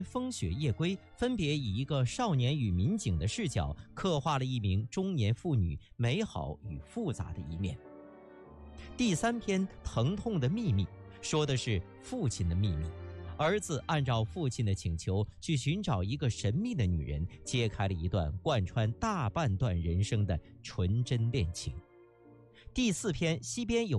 风雪夜归分别以一个少年与民警的视角，刻画了一名中年妇女美好与复杂的一面。第3篇《疼痛的秘密》说的是父亲的秘密，儿子按照父亲的请求去寻找一个神秘的女人，揭开了一段贯穿大半段人生的纯真恋情。第4篇《西边有